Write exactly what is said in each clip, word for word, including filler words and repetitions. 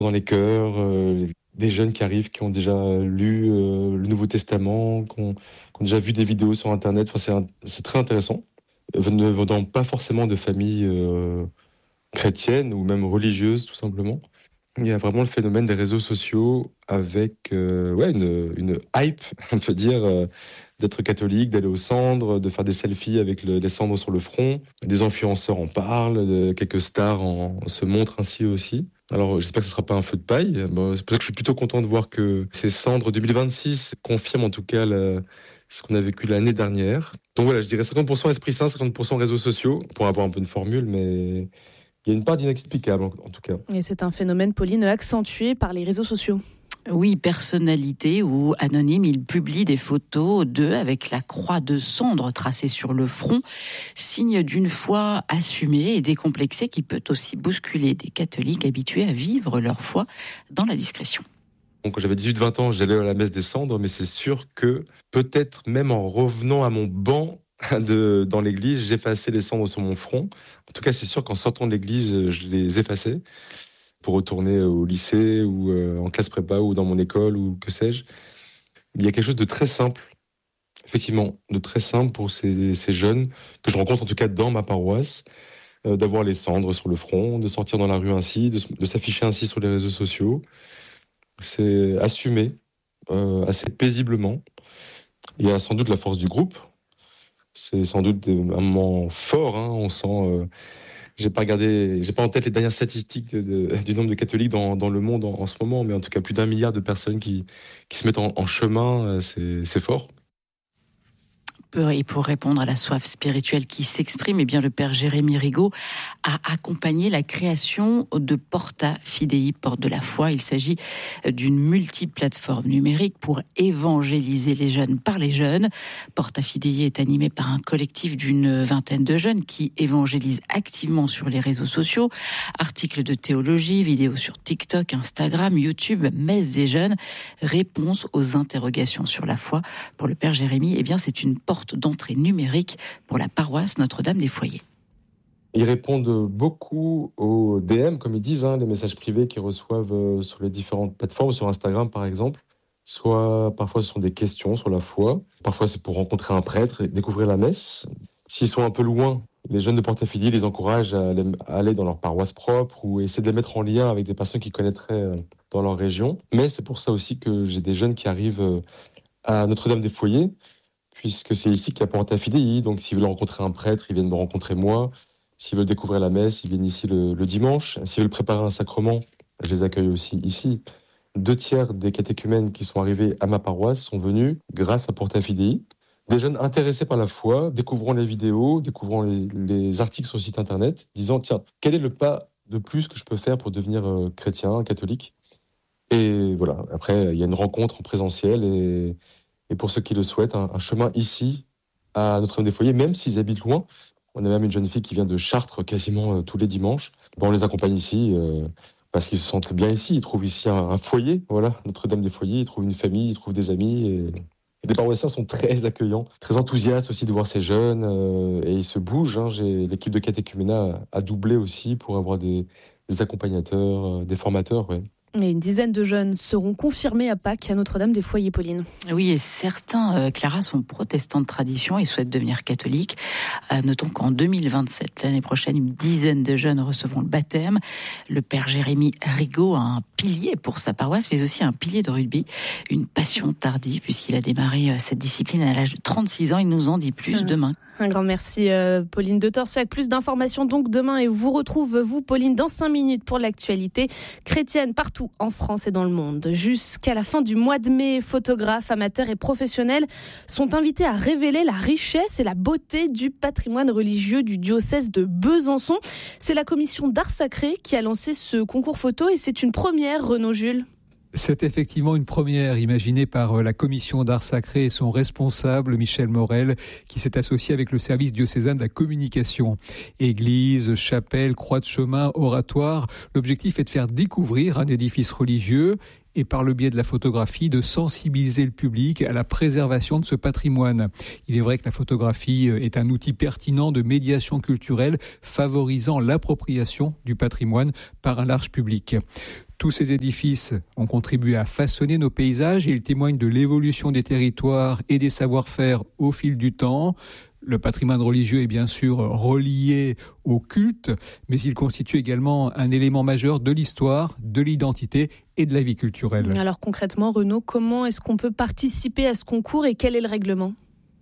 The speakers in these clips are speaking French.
dans les chœurs, euh, des jeunes qui arrivent, qui ont déjà lu euh, le Nouveau Testament, qui ont, qui ont déjà vu des vidéos sur Internet. Enfin, c'est, un, c'est très intéressant. Ne venant pas forcément de familles euh, chrétiennes ou même religieuses, tout simplement. Il y a vraiment le phénomène des réseaux sociaux avec euh, ouais, une, une hype, on peut dire, euh, d'être catholique, d'aller aux cendres, de faire des selfies avec le, les cendres sur le front. Des influenceurs en parlent, de, quelques stars en, se montrent ainsi aussi. Alors j'espère que ce ne sera pas un feu de paille. Bon, c'est pour ça que je suis plutôt content de voir que ces cendres deux mille vingt-six confirment en tout cas la, ce qu'on a vécu l'année dernière. Donc voilà, je dirais cinquante pour cent Esprit Saint, cinquante pour cent réseaux sociaux, pour avoir un peu une formule, mais il y a une part d'inexplicable en, en tout cas. Et c'est un phénomène, Pauline, accentué par les réseaux sociaux. Oui, personnalité ou anonyme, il publie des photos d'eux avec la croix de cendre tracée sur le front, signe d'une foi assumée et décomplexée qui peut aussi bousculer des catholiques habitués à vivre leur foi dans la discrétion. Donc, quand j'avais dix-huit vingt ans, j'allais à la messe des cendres, mais c'est sûr que peut-être même en revenant à mon banc de, dans l'église, j'effaçais les cendres sur mon front. En tout cas, c'est sûr qu'en sortant de l'église, je les effaçais pour retourner au lycée ou euh, en classe prépa ou dans mon école ou que sais-je. Il y a quelque chose de très simple, effectivement, de très simple pour ces, ces jeunes que je rencontre en tout cas dans ma paroisse, euh, d'avoir les cendres sur le front, de sortir dans la rue ainsi, de, de s'afficher ainsi sur les réseaux sociaux. C'est assumé euh, assez paisiblement. Il y a sans doute la force du groupe. C'est sans doute des, un moment fort. Hein. On sent. Euh, j'ai pas regardé, j'ai pas en tête les dernières statistiques de, de, du nombre de catholiques dans, dans le monde en, en ce moment, mais en tout cas plus d'un milliard de personnes qui qui se mettent en, en chemin. C'est, c'est fort. Et pour répondre à la soif spirituelle qui s'exprime, eh bien le père Jérémy Rigaud a accompagné la création de Porta Fidei, porte de la foi. Il s'agit d'une multiplateforme numérique pour évangéliser les jeunes par les jeunes. Porta Fidei est animé par un collectif d'une vingtaine de jeunes qui évangélisent activement sur les réseaux sociaux. Articles de théologie, vidéos sur TikTok, Instagram, YouTube, messes des jeunes, réponses aux interrogations sur la foi. Pour le père Jérémy, eh bien c'est une porte d'entrée numérique pour la paroisse Notre-Dame des Foyers. Ils répondent beaucoup aux D M, comme ils disent, hein, les messages privés qu'ils reçoivent sur les différentes plateformes, sur Instagram par exemple. Soit parfois ce sont des questions sur la foi, parfois c'est pour rencontrer un prêtre et découvrir la messe. S'ils sont un peu loin, les jeunes de Porta Fidei les encouragent à aller dans leur paroisse propre ou essayer de les mettre en lien avec des personnes qu'ils connaîtraient dans leur région. Mais c'est pour ça aussi que j'ai des jeunes qui arrivent à Notre-Dame des Foyers, puisque c'est ici qu'il y a Porta Fidei. Donc s'ils veulent rencontrer un prêtre, ils viennent me rencontrer moi. S'ils veulent découvrir la messe, ils viennent ici le, le dimanche. S'ils veulent préparer un sacrement, je les accueille aussi ici. Deux tiers des catéchumènes qui sont arrivés à ma paroisse sont venus grâce à Porta Fidei. Des jeunes intéressés par la foi, découvrant les vidéos, découvrant les, les articles sur le site internet, disant tiens, quel est le pas de plus que je peux faire pour devenir euh, chrétien, catholique ? Et voilà, après il y a une rencontre en présentiel et Et pour ceux qui le souhaitent, un, un chemin ici, à Notre-Dame des Foyers, même s'ils habitent loin. On a même une jeune fille qui vient de Chartres quasiment euh, tous les dimanches. Bon, on les accompagne ici euh, parce qu'ils se sentent bien ici. Ils trouvent ici un, un foyer, voilà, Notre-Dame des Foyers. Ils trouvent une famille, ils trouvent des amis. Et, et les paroissiens sont très accueillants, très enthousiastes aussi de voir ces jeunes. Euh, et ils se bougent. Hein. J'ai, l'équipe de catéchuménat a, a doublé aussi pour avoir des, des accompagnateurs, euh, des formateurs, ouais. Et une dizaine de jeunes seront confirmés à Pâques à Notre-Dame des Foyers, Pauline. Oui, et certains, euh, Clara, sont protestants de tradition et souhaitent devenir catholiques. Euh, notons qu'en deux mille vingt-sept, l'année prochaine, une dizaine de jeunes recevront le baptême. Le père Jérémy Rigaud a un pilier pour sa paroisse, mais aussi un pilier de rugby. Une passion tardive, puisqu'il a démarré cette discipline à l'âge de trente-six ans. Il nous en dit plus demain. Un grand merci, euh, Pauline de Torsac. Plus d'informations donc demain et vous retrouve, vous, Pauline, dans cinq minutes pour l'actualité chrétienne partout en France et dans le monde. Jusqu'à la fin du mois de mai, photographes, amateurs et professionnels sont invités à révéler la richesse et la beauté du patrimoine religieux du diocèse de Besançon. C'est la commission d'art sacré qui a lancé ce concours photo et c'est une première, Renaud Jules. C'est effectivement une première imaginée par la commission d'art sacré et son responsable Michel Morel qui s'est associé avec le service diocésain de la communication. Église, chapelle, croix de chemin, oratoire, l'objectif est de faire découvrir un édifice religieux et par le biais de la photographie, de sensibiliser le public à la préservation de ce patrimoine. Il est vrai que la photographie est un outil pertinent de médiation culturelle favorisant l'appropriation du patrimoine par un large public. Tous ces édifices ont contribué à façonner nos paysages et ils témoignent de l'évolution des territoires et des savoir-faire au fil du temps. Le patrimoine religieux est bien sûr relié au culte, mais il constitue également un élément majeur de l'histoire, de l'identité et de la vie culturelle. Alors concrètement, Renaud, comment est-ce qu'on peut participer à ce concours et quel est le règlement ?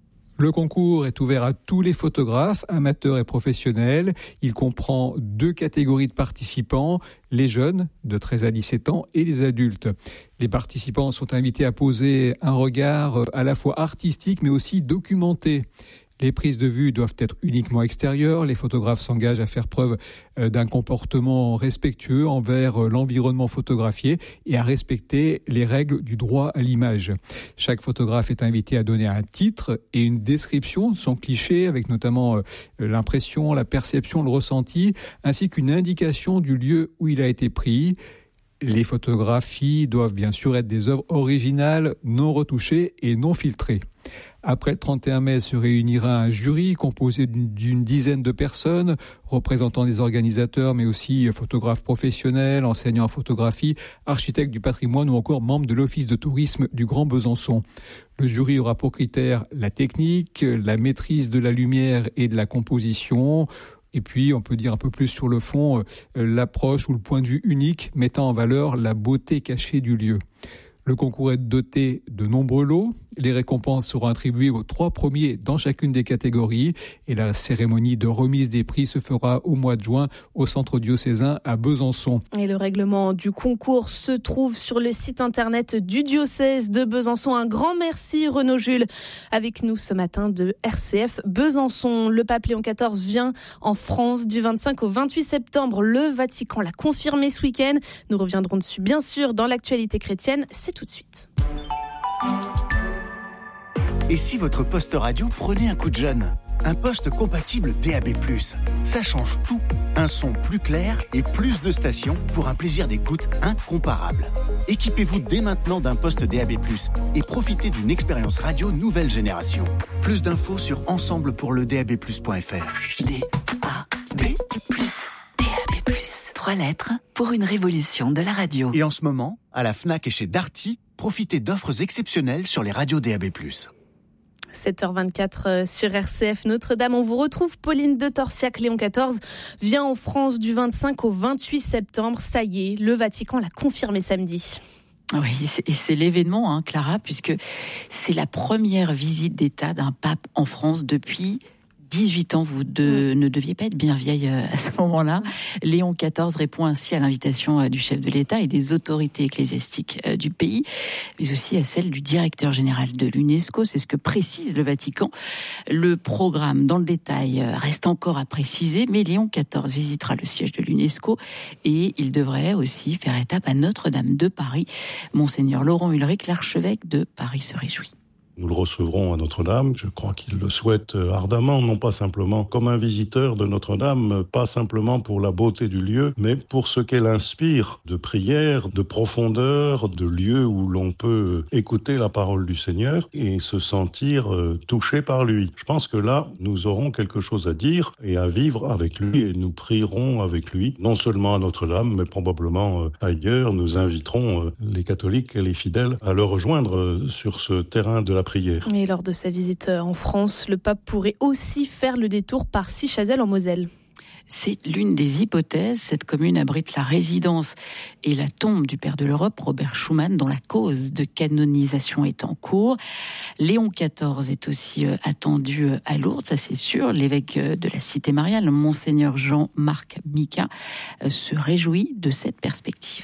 Le concours est ouvert à tous les photographes, amateurs et professionnels. Il comprend deux catégories de participants, les jeunes de treize à dix-sept ans et les adultes. Les participants sont invités à poser un regard à la fois artistique mais aussi documenté. Les prises de vue doivent être uniquement extérieures. Les photographes s'engagent à faire preuve d'un comportement respectueux envers l'environnement photographié et à respecter les règles du droit à l'image. Chaque photographe est invité à donner un titre et une description de son cliché, avec notamment l'impression, la perception, le ressenti, ainsi qu'une indication du lieu où il a été pris. Les photographies doivent bien sûr être des œuvres originales, non retouchées et non filtrées. Après le trente et un mai se réunira un jury composé d'une, d'une dizaine de personnes, représentant des organisateurs, mais aussi photographes professionnels, enseignants en photographie, architectes du patrimoine ou encore membres de l'Office de tourisme du Grand Besançon. Le jury aura pour critère la technique, la maîtrise de la lumière et de la composition. Et puis, on peut dire un peu plus sur le fond, l'approche ou le point de vue unique mettant en valeur la beauté cachée du lieu. Le concours est doté de nombreux lots. Les récompenses seront attribuées aux trois premiers dans chacune des catégories. Et la cérémonie de remise des prix se fera au mois de juin au centre diocésain à Besançon. Et le règlement du concours se trouve sur le site internet du diocèse de Besançon. Un grand merci Renaud Jules avec nous ce matin de R C F Besançon. Le pape Léon quatorze vient en France du vingt-cinq au vingt-huit septembre. Le Vatican l'a confirmé ce week-end. Nous reviendrons dessus bien sûr dans l'actualité chrétienne. C'est tout de suite. Et si votre poste radio prenait un coup de jeune ? Un poste compatible D A B plus. Ça change tout. Un son plus clair et plus de stations pour un plaisir d'écoute incomparable. Équipez-vous dès maintenant d'un poste D A B plus et profitez d'une expérience radio nouvelle génération. Plus d'infos sur ensemble pour le d a b plus point f r. D A B plus. D A B plus. Trois lettres pour une révolution de la radio. Et en ce moment, à la Fnac et chez Darty, profitez d'offres exceptionnelles sur les radios D A B plus. sept heures vingt-quatre sur R C F Notre-Dame. On vous retrouve Pauline de Torsiac. Léon quatorze vient en France du vingt-cinq au vingt-huit septembre. Ça y est, le Vatican l'a confirmé samedi. Oui, et c'est l'événement, hein, Clara, puisque c'est la première visite d'État d'un pape en France depuis dix-huit ans, vous de, ne deviez pas être bien vieille à ce moment-là. Léon quatorze répond ainsi à l'invitation du chef de l'État et des autorités ecclésiastiques du pays, mais aussi à celle du directeur général de l'UNESCO. C'est ce que précise le Vatican. Le programme, dans le détail, reste encore à préciser, mais Léon quatorze visitera le siège de l'UNESCO et il devrait aussi faire étape à Notre-Dame de Paris. Monseigneur Laurent Ulrich, l'archevêque de Paris, se réjouit. Nous le recevrons à Notre-Dame, je crois qu'il le souhaite ardemment, non pas simplement comme un visiteur de Notre-Dame, pas simplement pour la beauté du lieu, mais pour ce qu'elle inspire de prière, de profondeur, de lieu où l'on peut écouter la parole du Seigneur et se sentir touché par lui. Je pense que là, nous aurons quelque chose à dire et à vivre avec lui et nous prierons avec lui, non seulement à Notre-Dame, mais probablement ailleurs. Nous inviterons les catholiques et les fidèles à le rejoindre sur ce terrain de la prière. Et lors de sa visite en France, le pape pourrait aussi faire le détour par Sichazel en Moselle. C'est l'une des hypothèses. Cette commune abrite la résidence et la tombe du père de l'Europe, Robert Schuman, dont la cause de canonisation est en cours. Léon quatorze est aussi attendu à Lourdes, ça c'est sûr. L'évêque de la Cité mariale, Monseigneur Jean-Marc Mica, se réjouit de cette perspective.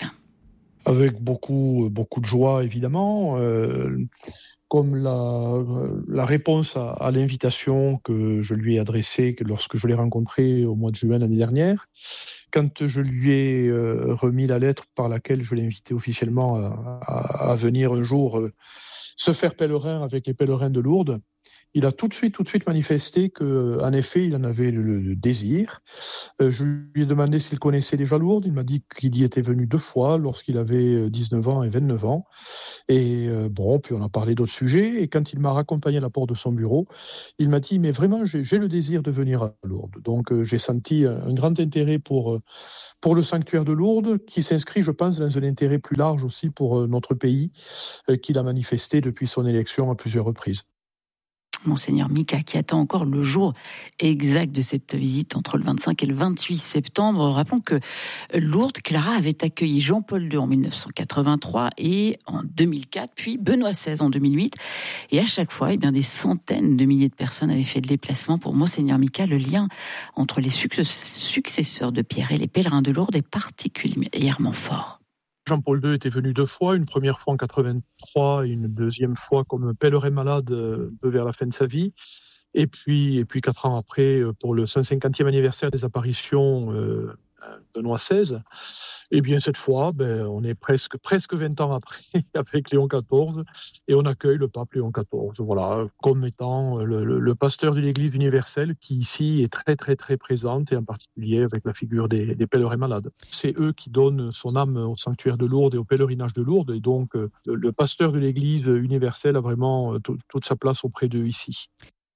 Avec beaucoup, beaucoup de joie, évidemment. Euh... Comme la, la réponse à, à l'invitation que je lui ai adressée lorsque je l'ai rencontré au mois de juin l'année dernière, quand je lui ai euh, remis la lettre par laquelle je l'ai invité officiellement à, à, à venir un jour euh, se faire pèlerin avec les pèlerins de Lourdes, il a tout de suite, tout de suite manifesté qu'en effet, il en avait le, le désir. Euh, je lui ai demandé s'il connaissait déjà Lourdes. Il m'a dit qu'il y était venu deux fois, lorsqu'il avait dix-neuf ans et vingt-neuf ans. Et euh, bon, puis on a parlé d'autres sujets. Et quand il m'a raccompagné à la porte de son bureau, il m'a dit, mais vraiment, j'ai, j'ai le désir de venir à Lourdes. Donc, euh, j'ai senti un, un grand intérêt pour, euh, pour le sanctuaire de Lourdes, qui s'inscrit, je pense, dans un intérêt plus large aussi pour euh, notre pays, euh, qu'il a manifesté depuis son élection à plusieurs reprises. Monseigneur Mika, qui attend encore le jour exact de cette visite entre le vingt-cinq et le vingt-huit septembre. Rappelons que Lourdes, Clara avait accueilli Jean-Paul deux en dix-neuf cent quatre-vingt-trois et en deux mille quatre, puis Benoît seize en deux mille huit. Et à chaque fois, eh bien, des centaines de milliers de personnes avaient fait le déplacement. Pour Monseigneur Mika, le lien entre les successeurs de Pierre et les pèlerins de Lourdes est particulièrement fort. Jean-Paul deux était venu deux fois, une première fois en quatre-vingt-trois et une deuxième fois comme pèlerin malade un peu vers la fin de sa vie. Et puis, et puis quatre ans après, pour le cent cinquantième anniversaire des apparitions euh, Benoît seize, et bien cette fois, ben, on est presque, presque vingt ans après avec Léon quatorze et on accueille le pape Léon quatorze, voilà, comme étant le, le, le pasteur de l'Église universelle qui ici est très très très présente et en particulier avec la figure des, des pèlerins malades. C'est eux qui donnent son âme au sanctuaire de Lourdes et au pèlerinage de Lourdes et donc le, le pasteur de l'Église universelle a vraiment t- toute sa place auprès d'eux ici.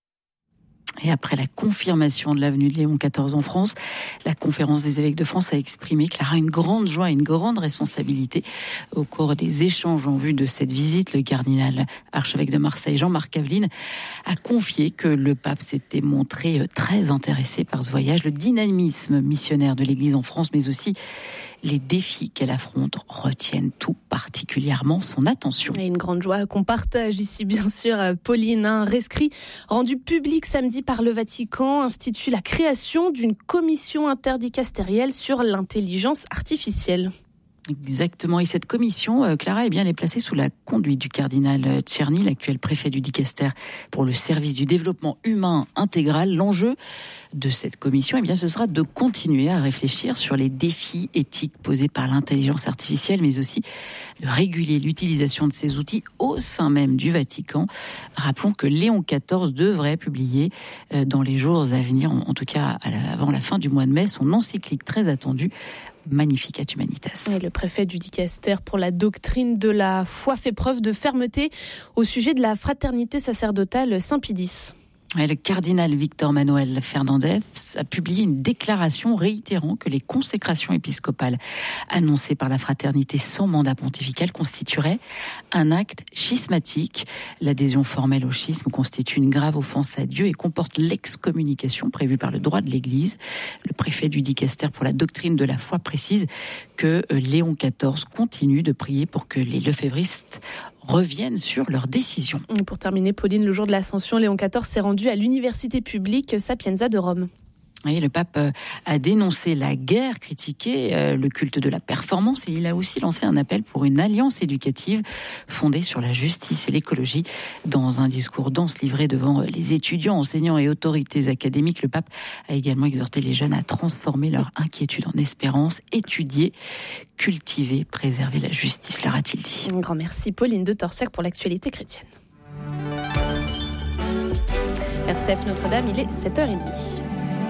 Et après la confirmation de l'avenue de Léon quatorze en France, la conférence des évêques de France a exprimé qu'elle aura une grande joie et une grande responsabilité. Au cours des échanges en vue de cette visite, le cardinal archevêque de Marseille, Jean-Marc Aveline, a confié que le pape s'était montré très intéressé par ce voyage, le dynamisme missionnaire de l'Église en France, mais aussi les défis qu'elle affronte retiennent tout particulièrement son attention. Et une grande joie qu'on partage ici, bien sûr, Pauline. Un rescrit rendu public samedi par le Vatican institue la création d'une commission interdicastérielle sur l'intelligence artificielle. Exactement. Et cette commission, Clara, eh bien, elle est placée sous la conduite du cardinal Tcherny, l'actuel préfet du Dicaster pour le service du développement humain intégral. L'enjeu de cette commission, eh bien, ce sera de continuer à réfléchir sur les défis éthiques posés par l'intelligence artificielle, mais aussi de réguler l'utilisation de ces outils au sein même du Vatican. Rappelons que Léon quatorze devrait publier dans les jours à venir, en tout cas avant la fin du mois de mai, son encyclique très attendue, Magnificat Humanitas. Et le préfet du Dicaster pour la doctrine de la foi fait preuve de fermeté au sujet de la fraternité sacerdotale Saint-Pie X. Et le cardinal Victor Manuel Fernandez a publié une déclaration réitérant que les consécrations épiscopales annoncées par la fraternité sans mandat pontifical constitueraient un acte schismatique. L'adhésion formelle au schisme constitue une grave offense à Dieu et comporte l'excommunication prévue par le droit de l'Église. Le préfet du Dicaster pour la doctrine de la foi précise que Léon quatorze continue de prier pour que les lefévristes reviennent sur leurs décisions. Et pour terminer, Pauline, le jour de l'Ascension, Léon quatorze s'est rendu à l'université publique Sapienza de Rome. Oui, le pape a dénoncé la guerre, critiqué le culte de la performance et il a aussi lancé un appel pour une alliance éducative fondée sur la justice et l'écologie. Dans un discours dense livré devant les étudiants, enseignants et autorités académiques, le pape a également exhorté les jeunes à transformer leur inquiétude en espérance, étudier, cultiver, préserver la justice, leur a-t-il dit. Un grand merci Pauline de Torsiac pour l'actualité chrétienne. R C F Notre-Dame, il est sept heures trente.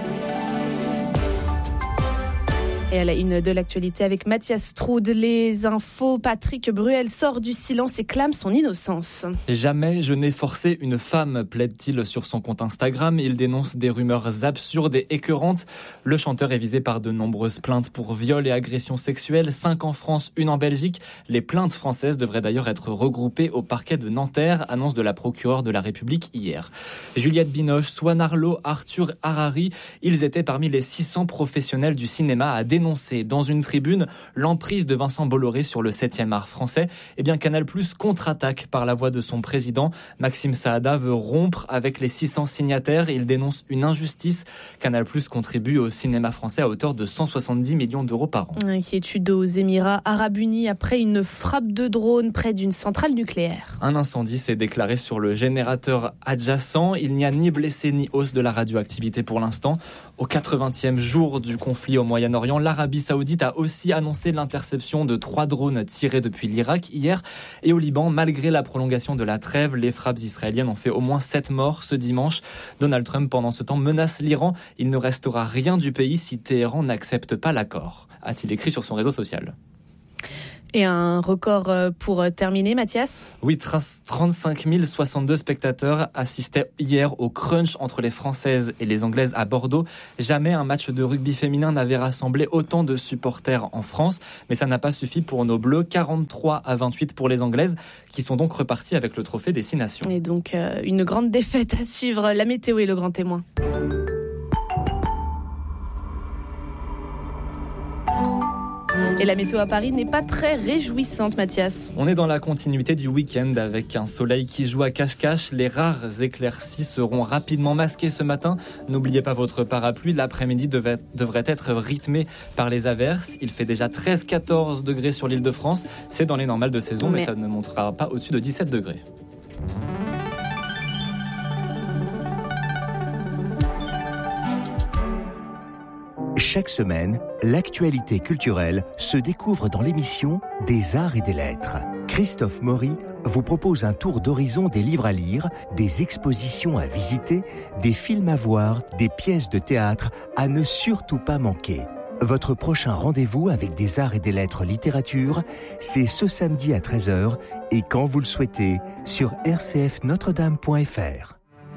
Et à la une de l'actualité avec Mathias Strud, les infos, Patrick Bruel sort du silence et clame son innocence. Jamais je n'ai forcé une femme, plaide-t-il sur son compte Instagram. Il dénonce des rumeurs absurdes et écœurantes. Le chanteur est visé par de nombreuses plaintes pour viol et agressions sexuelles, cinq en France, une en Belgique. Les plaintes françaises devraient d'ailleurs être regroupées au parquet de Nanterre, annonce de la procureure de la République hier. Juliette Binoche, Swan Arlo, Arthur Harari, ils étaient parmi les six cents professionnels du cinéma à dénoncer dans une tribune l'emprise de Vincent Bolloré sur le septième art français. Eh bien, Canal+ contre-attaque par la voix de son président. Maxime Saada veut rompre avec les six cents signataires. Il dénonce une injustice. Canal+ contribue au cinéma français à hauteur de cent soixante-dix millions d'euros par an. Inquiétude aux Émirats Arabes Unis après une frappe de drone près d'une centrale nucléaire. Un incendie s'est déclaré sur le générateur adjacent. Il n'y a ni blessés ni hausse de la radioactivité pour l'instant. Au quatre-vingtième jour du conflit au Moyen-Orient, l'Arabie Saoudite a aussi annoncé l'interception de trois drones tirés depuis l'Irak hier. Et au Liban, malgré la prolongation de la trêve, les frappes israéliennes ont fait au moins sept morts ce dimanche. Donald Trump, pendant ce temps, menace l'Iran. Il ne restera rien du pays si Téhéran n'accepte pas l'accord, a-t-il écrit sur son réseau social. Et un record pour terminer, Mathias ? Oui, trente-cinq mille soixante-deux spectateurs assistaient hier au crunch entre les Françaises et les Anglaises à Bordeaux. Jamais un match de rugby féminin n'avait rassemblé autant de supporters en France. Mais ça n'a pas suffi pour nos Bleus, quarante-trois à vingt-huit pour les Anglaises, qui sont donc reparties avec le trophée des Six Nations. Et donc, euh, une grande défaite à suivre. La météo est le grand témoin. Et la météo à Paris n'est pas très réjouissante, Mathias. On est dans la continuité du week-end avec un soleil qui joue à cache-cache. Les rares éclaircies seront rapidement masquées ce matin. N'oubliez pas votre parapluie. L'après-midi devait, devrait être rythmé par les averses. Il fait déjà treize à quatorze degrés sur l'Île-de-France. C'est dans les normales de saison, mais, mais ça ne montera pas au-dessus de dix-sept degrés. Chaque semaine, l'actualité culturelle se découvre dans l'émission Des Arts et des Lettres. Christophe Maury vous propose un tour d'horizon des livres à lire, des expositions à visiter, des films à voir, des pièces de théâtre à ne surtout pas manquer. Votre prochain rendez-vous avec Des Arts et des Lettres littérature, c'est ce samedi à treize heures et quand vous le souhaitez sur r c f notre dame point f r.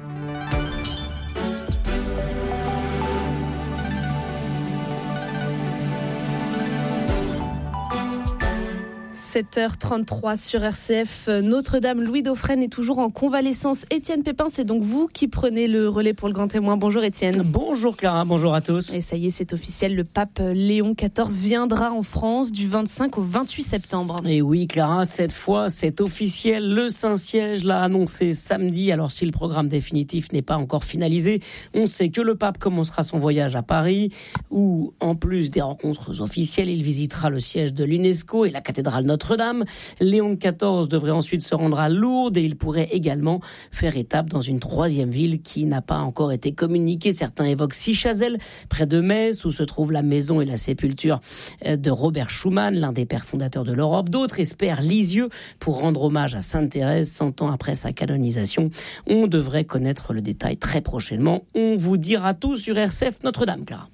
sept heures trente-trois sur R C F. Notre-Dame, Louis Dauphren est toujours en convalescence. Étienne Pépin, c'est donc vous qui prenez le relais pour le grand témoin. Bonjour Étienne. Bonjour Clara, bonjour à tous. Et ça y est, c'est officiel, le pape Léon quatorze viendra en France du vingt-cinq au vingt-huit septembre. Et oui Clara, cette fois c'est officiel. Le Saint-Siège l'a annoncé samedi. Alors si le programme définitif n'est pas encore finalisé, on sait que le pape commencera son voyage à Paris, où en plus des rencontres officielles, il visitera le siège de l'UNESCO et la cathédrale Notre-Dame. Léon quatorze devrait ensuite se rendre à Lourdes et il pourrait également faire étape dans une troisième ville qui n'a pas encore été communiquée. Certains évoquent Sichazel, près de Metz, où se trouve la maison et la sépulture de Robert Schuman, l'un des pères fondateurs de l'Europe. D'autres espèrent Lisieux pour rendre hommage à Sainte Thérèse, cent ans après sa canonisation. On devrait connaître le détail très prochainement. On vous dira tout sur R C F Notre-Dame, Clara.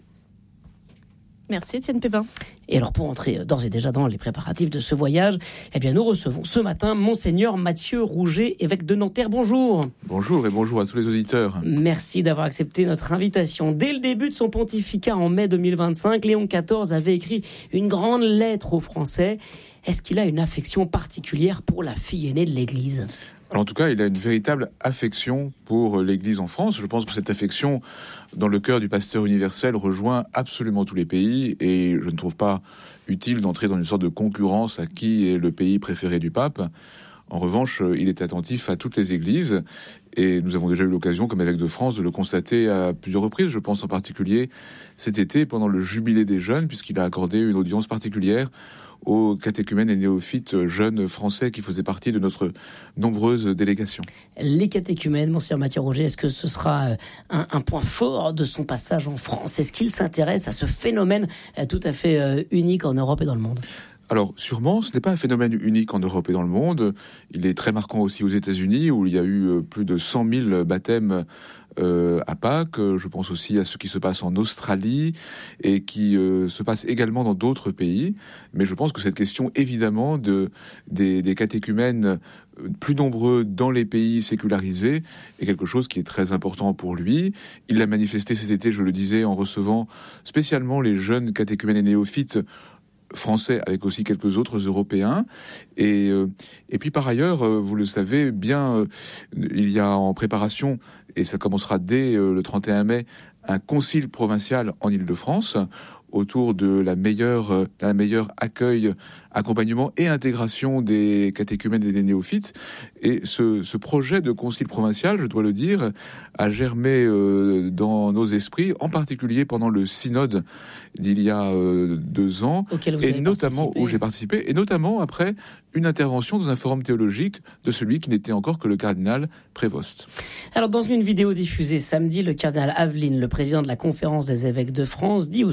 Merci Étienne Pépin. Et alors pour entrer d'ores et déjà dans les préparatifs de ce voyage, eh bien nous recevons ce matin Monseigneur Mathieu Rouget, évêque de Nanterre. Bonjour. Bonjour et bonjour à tous les auditeurs. Merci d'avoir accepté notre invitation. Dès le début de son pontificat en mai deux mille vingt-cinq, Léon quatorze avait écrit une grande lettre aux Français. Est-ce qu'il a une affection particulière pour la fille aînée de l'Église ? Alors en tout cas, il a une véritable affection pour l'Église en France. Je pense que cette affection, dans le cœur du pasteur universel, rejoint absolument tous les pays. Et je ne trouve pas utile d'entrer dans une sorte de concurrence à qui est le pays préféré du pape. En revanche, il est attentif à toutes les églises. Et nous avons déjà eu l'occasion, comme évêque de France, de le constater à plusieurs reprises. Je pense en particulier cet été, pendant le jubilé des jeunes, puisqu'il a accordé une audience particulière aux catéchumènes et néophytes jeunes français qui faisaient partie de notre nombreuse délégation. Les catéchumènes, Monseigneur Mathieu Rouget, est-ce que ce sera un, un point fort de son passage en France ? Est-ce qu'il s'intéresse à ce phénomène tout à fait unique en Europe et dans le monde ? Alors, sûrement, ce n'est pas un phénomène unique en Europe et dans le monde. Il est très marquant aussi aux États-Unis, où il y a eu plus de cent mille baptêmes euh, à Pâques. Je pense aussi à ce qui se passe en Australie et qui euh, se passe également dans d'autres pays. Mais je pense que cette question, évidemment, de, des, des catéchumènes plus nombreux dans les pays sécularisés est quelque chose qui est très important pour lui. Il l'a manifesté cet été, je le disais, en recevant spécialement les jeunes catéchumènes et néophytes français avec aussi quelques autres Européens. Et, euh, et puis par ailleurs, euh, vous le savez bien, euh, il y a en préparation, et ça commencera dès euh, le trente et un mai, un concile provincial en Île-de-France autour de la meilleure, euh, d'un meilleur accueil, accompagnement et intégration des catéchumènes et des néophytes. Et ce, ce projet de concile provincial, je dois le dire, a germé euh, dans nos esprits, en particulier pendant le synode d'il y a euh, deux ans, et notamment où j'ai participé, et notamment après une intervention dans un forum théologique de celui qui n'était encore que le cardinal Prévost. Alors dans une vidéo diffusée samedi, le cardinal Aveline, le président de la Conférence des évêques de France, dit au sujet de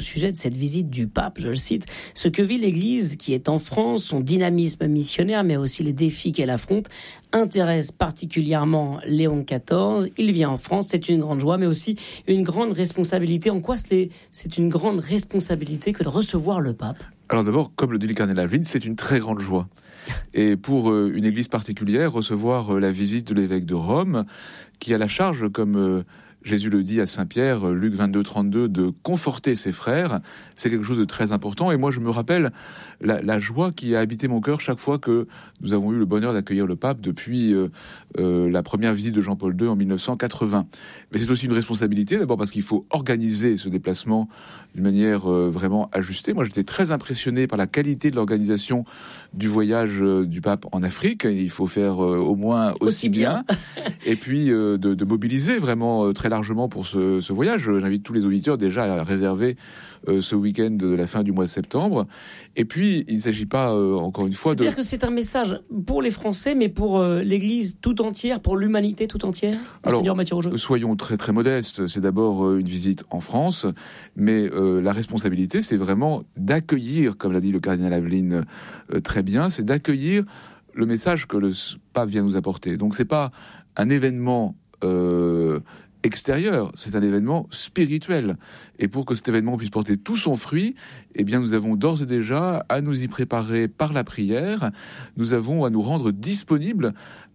cette visite du pape, je le cite, « Ce que vit l'Église qui est en France, son dynamisme missionnaire, mais aussi les défis qu'elle affronte, intéresse particulièrement Léon quatorze. Il vient en France, c'est une grande joie, mais aussi une grande responsabilité. En quoi c'est une grande responsabilité que de recevoir le pape ? Alors d'abord, comme le dit le cardinal Aveline, c'est une très grande joie. Et pour euh, une église particulière, recevoir euh, la visite de l'évêque de Rome, qui a la charge, comme euh, Jésus le dit à Saint-Pierre, Luc vingt-deux, trente-deux, de conforter ses frères, c'est quelque chose de très important. Et moi, je me rappelle la, la joie qui a habité mon cœur chaque fois que nous avons eu le bonheur d'accueillir le pape depuis euh, euh, la première visite de Jean-Paul deux en mille neuf cent quatre-vingts. Mais c'est aussi une responsabilité, d'abord parce qu'il faut organiser ce déplacement d'une manière euh, vraiment ajustée. Moi, j'étais très impressionné par la qualité de l'organisation du voyage euh, du pape en Afrique. Il faut faire euh, au moins aussi, aussi bien. bien. Et puis euh, de, de mobiliser vraiment euh, très largement pour ce, ce voyage. J'invite tous les auditeurs déjà à réserver euh, ce week-end de la fin du mois de septembre. Et puis, il ne s'agit pas, euh, encore une fois, C'est-à-dire de... que c'est un message pour les Français, mais pour euh, l'Église tout entière, pour l'humanité tout entière. Alors, Seigneur Mathieu Rougeux. Soyons très très modestes. C'est d'abord euh, une visite en France, mais euh, la responsabilité, c'est vraiment d'accueillir, comme l'a dit le cardinal Aveline euh, très bien, c'est d'accueillir le message que le pape vient nous apporter. Donc, c'est pas un événement euh, extérieur, c'est un événement spirituel. Et pour que cet événement puisse porter tout son fruit, eh bien, nous avons d'ores et déjà à nous y préparer par la prière. Nous avons à nous rendre disponibles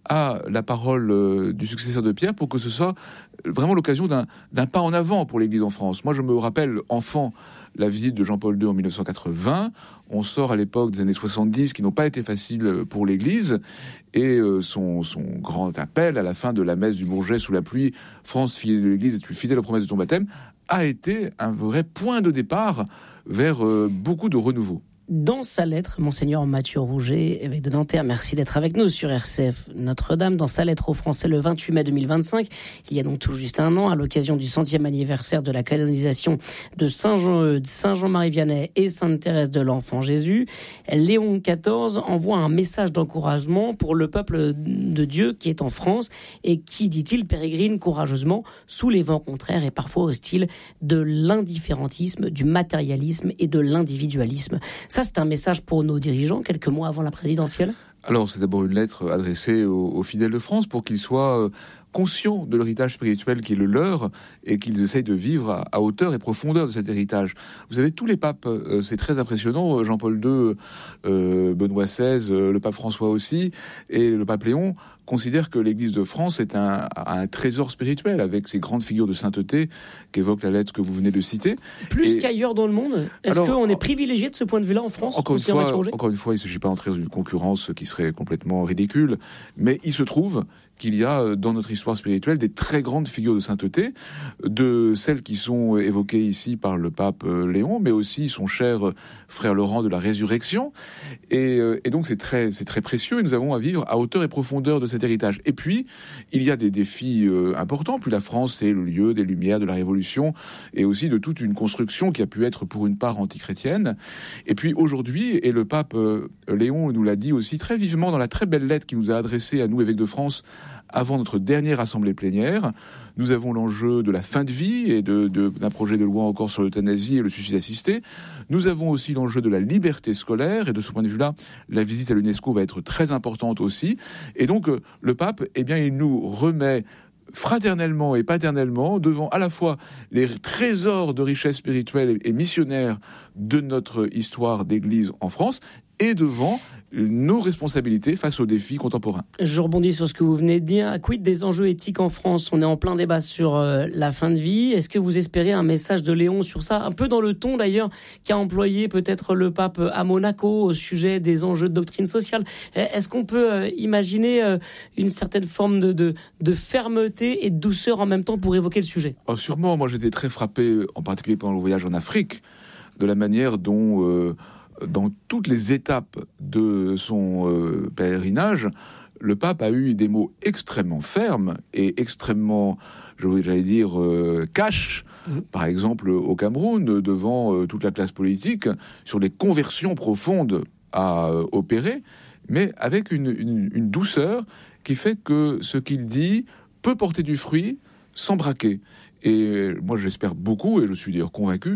à la parole euh, du successeur de Pierre pour que ce soit vraiment l'occasion d'un, d'un pas en avant pour l'Église en France. Moi, je me rappelle, enfant, la visite de Jean-Paul deux en mille neuf cent quatre-vingts. On sort à l'époque des années soixante-dix qui n'ont pas été faciles pour l'Église. Et euh, son, son grand appel à la fin de la messe du Bourget sous la pluie, « France, fille de l'Église, es-tu fidèle aux promesses de ton baptême ?» a été un vrai point de départ vers euh, beaucoup de renouveau. Dans sa lettre, Monseigneur Mathieu Rougeux, évêque de Nanterre, merci d'être avec nous sur R C F Notre-Dame. Dans sa lettre aux Français le vingt-huit mai deux mille vingt-cinq, il y a donc tout juste un an, à l'occasion du centième anniversaire de la canonisation de Saint Jean, Saint Jean-Marie Vianney et Sainte Thérèse de l'Enfant Jésus, Léon quatorze envoie un message d'encouragement pour le peuple de Dieu qui est en France et qui, dit-il, pérégrine courageusement sous les vents contraires et parfois hostiles de l'indifférentisme, du matérialisme et de l'individualisme. Ça, c'est un message pour nos dirigeants, quelques mois avant la présidentielle ? Alors, c'est d'abord une lettre adressée aux, aux fidèles de France pour qu'ils soient euh, conscients de l'héritage spirituel qui est le leur et qu'ils essayent de vivre à, à hauteur et profondeur de cet héritage. Vous savez, tous les papes, euh, c'est très impressionnant, Jean-Paul deux, euh, Benoît seize, euh, le pape François aussi, et le pape Léon considèrent que l'Église de France est un, un trésor spirituel avec ces grandes figures de sainteté qu'évoque la lettre que vous venez de citer. Plus et... qu'ailleurs dans le monde. Est-ce Alors, qu'on est privilégié de ce point de vue-là en France ? Encore une fois, encore une fois, il ne s'agit pas d'entrer dans une concurrence qui serait complètement ridicule, mais il se trouve qu'il y a dans notre histoire spirituelle des très grandes figures de sainteté, de celles qui sont évoquées ici par le pape Léon, mais aussi son cher frère Laurent de la Résurrection. Et, et donc c'est très, c'est très précieux et nous avons à vivre à hauteur et profondeur de cet héritage. Et puis, il y a des défis euh, importants. Puis la France, c'est le lieu des Lumières, de la Révolution et aussi de toute une construction qui a pu être pour une part antichrétienne. Et puis aujourd'hui, et le pape euh, Léon nous l'a dit aussi très vivement dans la très belle lettre qu'il nous a adressée à nous, évêques de France, avant notre dernière assemblée plénière, nous avons l'enjeu de la fin de vie et de, de, d'un projet de loi encore sur l'euthanasie et le suicide assisté. Nous avons aussi l'enjeu de la liberté scolaire et de ce point de vue-là, la visite à l'UNESCO va être très importante aussi. Et donc, le pape, eh bien, il nous remet fraternellement et paternellement devant à la fois les trésors de richesse spirituelle et missionnaire de notre histoire d'église en France et devant nos responsabilités face aux défis contemporains. Je rebondis sur ce que vous venez de dire. Quid des enjeux éthiques en France ? On est en plein débat sur euh, la fin de vie. Est-ce que vous espérez un message de Léon sur ça ? Un peu dans le ton d'ailleurs qu'a employé peut-être le pape à Monaco au sujet des enjeux de doctrine sociale. Est-ce qu'on peut euh, imaginer euh, une certaine forme de, de, de fermeté et de douceur en même temps pour évoquer le sujet ? Alors sûrement, moi j'étais très frappé, en particulier pendant le voyage en Afrique, de la manière dont... Euh, dans toutes les étapes de son euh, pèlerinage, le pape a eu des mots extrêmement fermes et extrêmement, j'allais dire, euh, cash. Mmh. Par exemple, au Cameroun, devant euh, toute la classe politique, sur les conversions profondes à euh, opérer, mais avec une, une, une douceur qui fait que ce qu'il dit peut porter du fruit sans braquer. Et moi, j'espère beaucoup, et je suis d'ailleurs convaincu,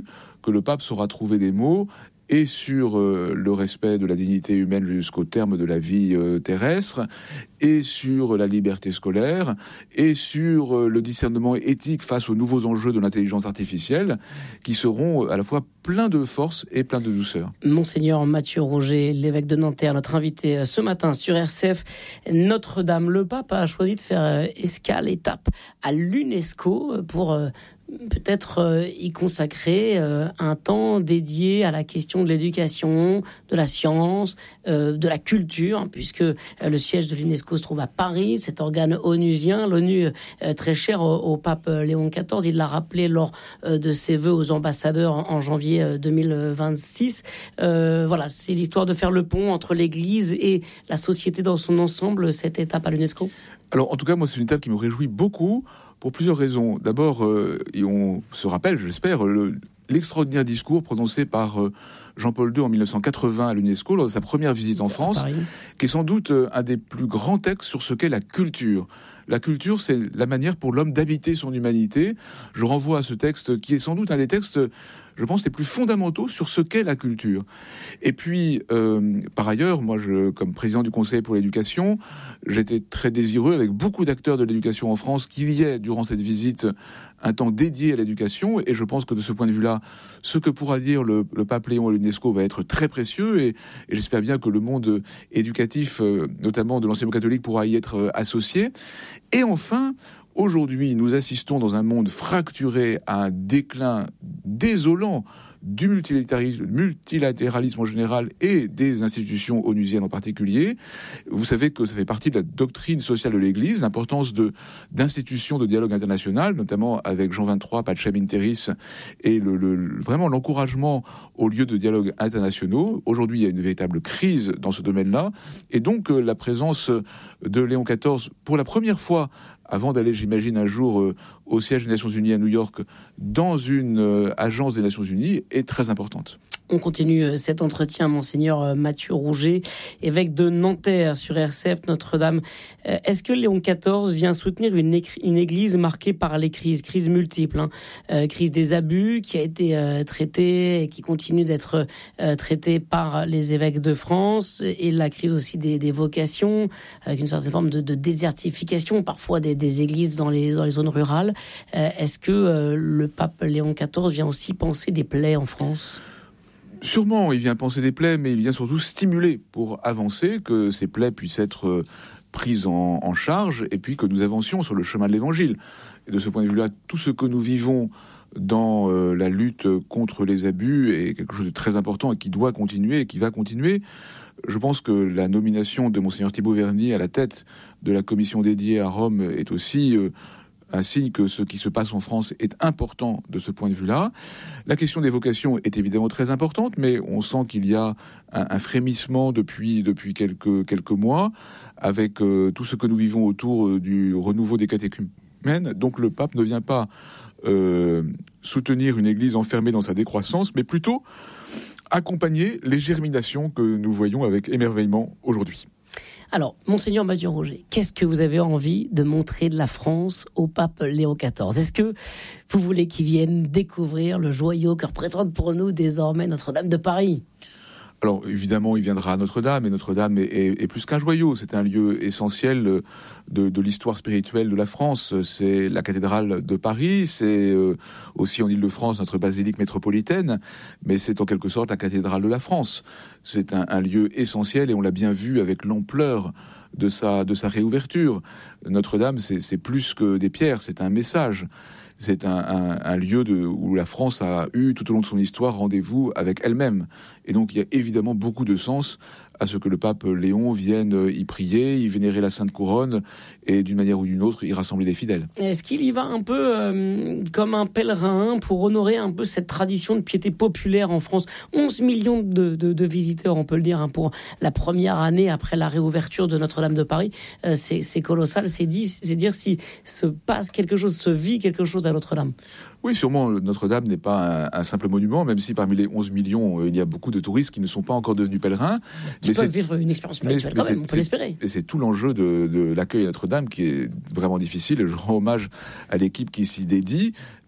que le pape saura trouver des mots et sur euh, le respect de la dignité humaine jusqu'au terme de la vie euh, terrestre, et sur la liberté scolaire, et sur euh, le discernement éthique face aux nouveaux enjeux de l'intelligence artificielle, qui seront à la fois pleins de force et pleins de douceur. Monseigneur Mathieu Roger, l'évêque de Nanterre, notre invité ce matin sur R C F. Notre-Dame, le pape a choisi de faire escale, étape à l'UNESCO pour euh, peut-être euh, y consacrer euh, un temps dédié à la question de l'éducation, de la science, euh, de la culture, hein, puisque euh, le siège de l'UNESCO se trouve à Paris, cet organe onusien, l'ONU euh, très cher au, au pape Léon quatorze. Il l'a rappelé lors euh, de ses vœux aux ambassadeurs en, en janvier euh, deux mille vingt-six. Euh, voilà, c'est l'histoire de faire le pont entre l'Église et la société dans son ensemble, cette étape à l'UNESCO. Alors, en tout cas, moi, c'est une étape qui me réjouit beaucoup, pour plusieurs raisons. D'abord, euh, et on se rappelle, je l'espère, le, l'extraordinaire discours prononcé par euh, Jean-Paul deux en mille neuf cent quatre-vingts à l'UNESCO lors de sa première visite en France, qui est sans doute euh, un des plus grands textes sur ce qu'est la culture. La culture, c'est la manière pour l'homme d'habiter son humanité. Je renvoie à ce texte qui est sans doute un des textes, je pense, les plus fondamentaux sur ce qu'est la culture. Et puis, euh, par ailleurs, moi, je, comme président du Conseil pour l'éducation, j'étais très désireux, avec beaucoup d'acteurs de l'éducation en France, qu'il y ait, durant cette visite, un temps dédié à l'éducation. Et je pense que de ce point de vue-là, ce que pourra dire le, le pape Léon à l'UNESCO va être très précieux. Et, et j'espère bien que le monde éducatif, euh, notamment de l'enseignement catholique, pourra y être euh, associé. Et enfin, aujourd'hui, nous assistons dans un monde fracturé à un déclin désolant du multilatéralisme, multilatéralisme en général et des institutions onusiennes en particulier. Vous savez que ça fait partie de la doctrine sociale de l'Église, l'importance de, d'institutions de dialogue international, notamment avec Jean vingt-trois, Pacem in Terris, et le, le, vraiment l'encouragement aux lieux de dialogue internationaux. Aujourd'hui, il y a une véritable crise dans ce domaine-là, et donc euh, la présence de Léon quatorze, pour la première fois, avant d'aller, j'imagine, un jour euh, au siège des Nations Unies à New York, dans une euh, agence des Nations Unies, est très importante. On continue cet entretien, Monseigneur Mathieu Roger, évêque de Nanterre sur R C F Notre-Dame. Est-ce que Léon quatorze vient soutenir une, écri- une église marquée par les crises, crises multiples, hein, euh, crise des abus qui a été euh, traitée et qui continue d'être euh, traitée par les évêques de France, et la crise aussi des, des vocations, avec une certaine forme de, de désertification parfois des, des églises dans les, dans les zones rurales. Euh, est-ce que euh, le pape Léon quatorze vient aussi penser des plaies en France ? Sûrement, il vient penser des plaies, mais il vient surtout stimuler pour avancer, que ces plaies puissent être prises en, en charge, et puis que nous avancions sur le chemin de l'Évangile. Et de ce point de vue-là, tout ce que nous vivons dans euh, la lutte contre les abus est quelque chose de très important et qui doit continuer et qui va continuer. Je pense que la nomination de Monseigneur Thibault Verny à la tête de la commission dédiée à Rome est aussi euh, un signe que ce qui se passe en France est important de ce point de vue-là. La question des vocations est évidemment très importante, mais on sent qu'il y a un, un frémissement depuis, depuis quelques, quelques mois, avec euh, tout ce que nous vivons autour euh, du renouveau des catéchumènes. Donc le pape ne vient pas euh, soutenir une église enfermée dans sa décroissance, mais plutôt accompagner les germinations que nous voyons avec émerveillement aujourd'hui. Alors, Monseigneur Mathieu Roger, qu'est-ce que vous avez envie de montrer de la France au pape Léon quatorze ? Est-ce que vous voulez qu'il vienne découvrir le joyau que représente pour nous désormais Notre-Dame de Paris ? Alors, évidemment, il viendra à Notre-Dame, et Notre-Dame est, est, est plus qu'un joyau. C'est un lieu essentiel de, de l'histoire spirituelle de la France. C'est la cathédrale de Paris, c'est euh, aussi en Île-de-France notre basilique métropolitaine, mais c'est en quelque sorte la cathédrale de la France. C'est un, un lieu essentiel, et on l'a bien vu avec l'ampleur de sa, de sa réouverture. Notre-Dame, c'est, c'est plus que des pierres, c'est un message. C'est un, un, un lieu de, où la France a eu tout au long de son histoire rendez-vous avec elle-même. Et donc il y a évidemment beaucoup de sens à ce que le pape Léon vienne y prier, y vénérer la Sainte Couronne et d'une manière ou d'une autre y rassembler des fidèles. Est-ce qu'il y va un peu euh, comme un pèlerin pour honorer un peu cette tradition de piété populaire en France ? onze millions de, de, de visiteurs, on peut le dire, hein, pour la première année après la réouverture de Notre-Dame de Paris. Euh, c'est, c'est colossal, c'est, dit, c'est dire si se passe quelque chose, se vit quelque chose à Notre-Dame. Oui, sûrement, Notre-Dame n'est pas un, un simple monument, même si parmi les onze millions, euh, il y a beaucoup de touristes qui ne sont pas encore devenus pèlerins. Qui peuvent vivre une expérience spirituelle quand même, on peut l'espérer. Et c'est tout l'enjeu de, de l'accueil à Notre-Dame qui est vraiment difficile. Et je rends hommage à l'équipe qui s'y dédie.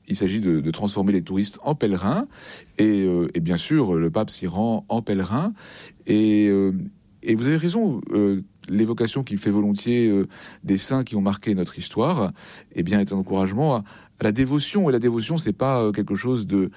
Il s'agit de, de transformer les touristes en pèlerins. Et, euh, et bien sûr, le pape s'y rend en pèlerin. Et, euh, et vous avez raison, euh, l'évocation qu'il fait volontiers euh, des saints qui ont marqué notre histoire, eh bien, est un encouragement à, à la dévotion. Et la dévotion, c'est pas euh, quelque chose de,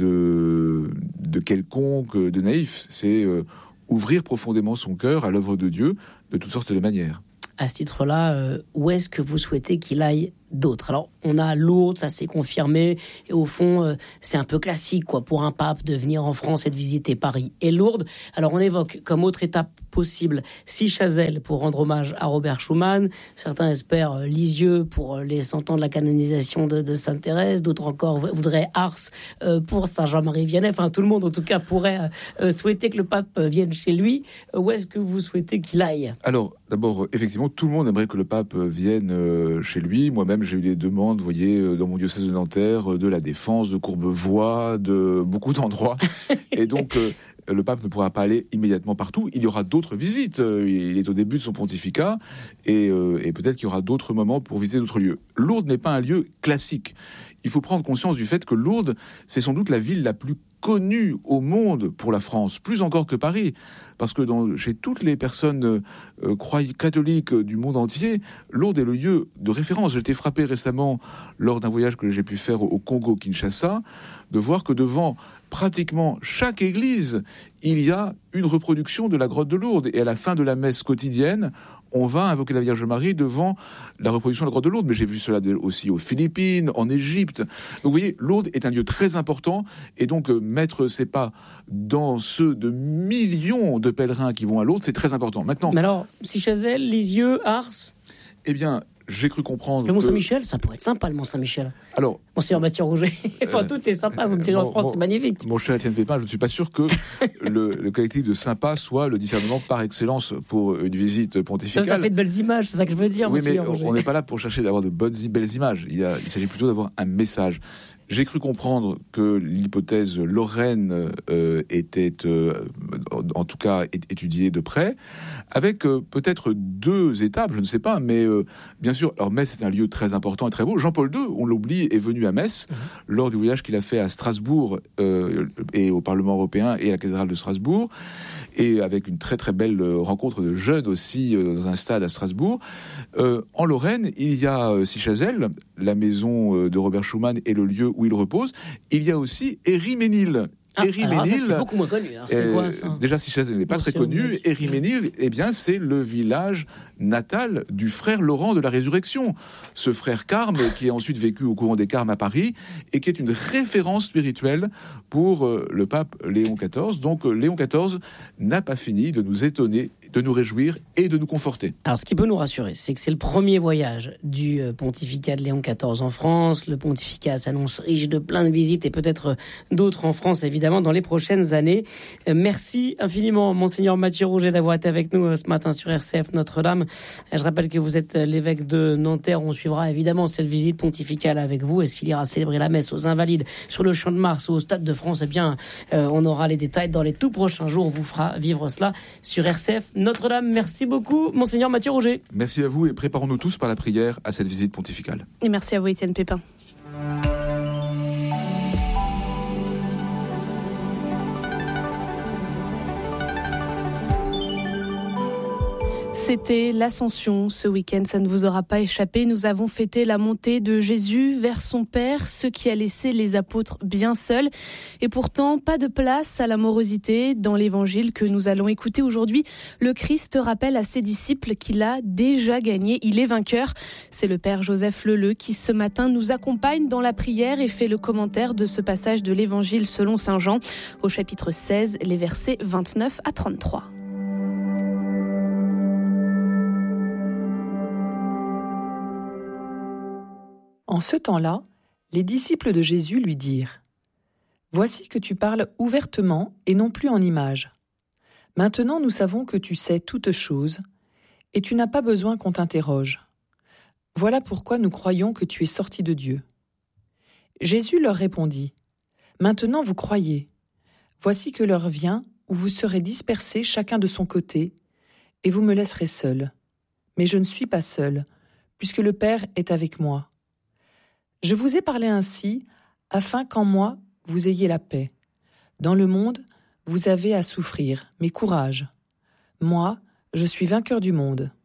de, de quelconque, de naïf. C'est euh, ouvrir profondément son cœur à l'œuvre de Dieu de toutes sortes de manières. À ce titre-là, euh, où est-ce que vous souhaitez qu'il aille d'autres? Alors, on a Lourdes, ça s'est confirmé, et au fond, euh, c'est un peu classique, quoi, pour un pape de venir en France et de visiter Paris et Lourdes. Alors, on évoque comme autre étape possible Six-Chazelles pour rendre hommage à Robert Schumann. Certains espèrent euh, Lisieux pour les cent ans de la canonisation de, de Sainte Thérèse. D'autres encore voudraient Ars euh, pour Saint Jean-Marie Vianney. Enfin, tout le monde, en tout cas, pourrait euh, souhaiter que le pape vienne chez lui. Euh, où est-ce que vous souhaitez qu'il aille? Alors, d'abord, effectivement, tout le monde aimerait que le pape vienne euh, chez lui. Moi-même, j'ai eu des demandes, vous voyez, dans mon diocèse de Nanterre, de la Défense, de Courbevoie, de beaucoup d'endroits. Et donc, euh, le pape ne pourra pas aller immédiatement partout. Il y aura d'autres visites. Il est au début de son pontificat. Et, euh, et peut-être qu'il y aura d'autres moments pour visiter d'autres lieux. Lourdes n'est pas un lieu classique. Il faut prendre conscience du fait que Lourdes, c'est sans doute la ville la plus connue au monde pour la France, plus encore que Paris, parce que dans, chez toutes les personnes euh, croyantes catholiques du monde entier, Lourdes est le lieu de référence. J'ai été frappé récemment, lors d'un voyage que j'ai pu faire au Congo-Kinshasa, de voir que devant pratiquement chaque église, il y a une reproduction de la grotte de Lourdes. Et à la fin de la messe quotidienne, on va invoquer la Vierge Marie devant la reproduction de la grotte de Lourdes. Mais j'ai vu cela aussi aux Philippines, en Égypte. Donc vous voyez, Lourdes est un lieu très important. Et donc euh, mettre ses pas dans ceux de millions de pèlerins qui vont à Lourdes, c'est très important. Maintenant, mais alors, Six-Chazelles, Lisieux, Ars? Eh bien, j'ai cru comprendre le Mont que... Saint-Michel, ça pourrait être sympa, le Mont Saint-Michel. Alors, Monseigneur Mathieu Rouget, enfin, euh, tout est sympa, vous me direz, en France, mon, c'est magnifique. Mon cher Étienne Pépin, je ne suis pas sûr que le, le collectif de sympa soit le discernement par excellence pour une visite pontificale. Ça, ça fait de belles images, c'est ça que je veux dire. Oui, mais on n'est pas là pour chercher d'avoir de bonnes, belles images. Il, y a, il s'agit plutôt d'avoir un message. J'ai cru comprendre que l'hypothèse Lorraine euh, était, euh, en tout cas, étudiée de près, avec euh, peut-être deux étapes, je ne sais pas, mais euh, bien sûr, alors Metz est un lieu très important et très beau. Jean-Paul deux, on l'oublie, est venu à Metz mmh. lors du voyage qu'il a fait à Strasbourg euh, et au Parlement européen et à la cathédrale de Strasbourg, et avec une très très belle rencontre de jeunes aussi euh, dans un stade à Strasbourg. Euh, en Lorraine, il y a euh, Six-Chazelles, la maison euh, de Robert Schumann et le lieu où il repose. Il y a aussiÉriménil. Ah, Ériménil, c'est beaucoup moins connu. Alors, c'est euh, quoi, ça? Déjà, Six-Chazelles n'est pas très connu. Ériménil, eh bien, c'est le village natal du frère Laurent de la Résurrection. Ce frère Carme, qui a ensuite vécu au couvent des Carmes à Paris, et qui est une référence spirituelle pour euh, le pape Léon quatorze. Donc, euh, Léon quatorze n'a pas fini de nous étonner, de nous réjouir et de nous conforter. Alors, ce qui peut nous rassurer, c'est que c'est le premier voyage du euh, pontificat de Léon quatorze en France. Le pontificat s'annonce riche de plein de visites et peut-être d'autres en France, évidemment, dans les prochaines années. Euh, merci infiniment, Monseigneur Mathieu Rouget, d'avoir été avec nous euh, ce matin sur R C F Notre-Dame. Je rappelle que vous êtes l'évêque de Nanterre. On suivra évidemment cette visite pontificale avec vous. Est-ce qu'il ira célébrer la messe aux Invalides sur le Champ de Mars ou au Stade de France? Eh bien, euh, on aura les détails dans les tout prochains jours. On vous fera vivre cela sur R C F Notre-Dame. Merci beaucoup, Monseigneur Mathieu Rouget. Merci à vous et préparons-nous tous par la prière à cette visite pontificale. Et merci à vous, Étienne Pépin. C'était l'Ascension ce week-end, ça ne vous aura pas échappé. Nous avons fêté la montée de Jésus vers son Père, ce qui a laissé les apôtres bien seuls. Et pourtant, pas de place à la morosité. Dans l'évangile que nous allons écouter aujourd'hui, le Christ rappelle à ses disciples qu'il a déjà gagné, il est vainqueur. C'est le Père Joseph Leleu qui ce matin nous accompagne dans la prière et fait le commentaire de ce passage de l'évangile selon saint Jean, au chapitre seize, les versets vingt-neuf à trente-trois. En ce temps-là, les disciples de Jésus lui dirent : « Voici que tu parles ouvertement et non plus en images. Maintenant nous savons que tu sais toutes choses, et tu n'as pas besoin qu'on t'interroge. Voilà pourquoi nous croyons que tu es sorti de Dieu. » Jésus leur répondit : « Maintenant vous croyez. Voici que l'heure vient où vous serez dispersés chacun de son côté, et vous me laisserez seul. Mais je ne suis pas seul, puisque le Père est avec moi. Je vous ai parlé ainsi, afin qu'en moi vous ayez la paix. Dans le monde, vous avez à souffrir, mais courage. Moi, je suis vainqueur du monde.